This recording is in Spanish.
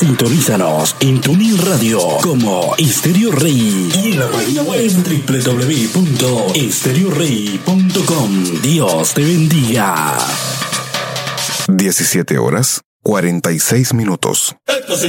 Sintonízanos en TuneIn Radio como Estéreo Rey y en la página web www.estereorey.com. Dios te bendiga. 17 horas 46 minutos.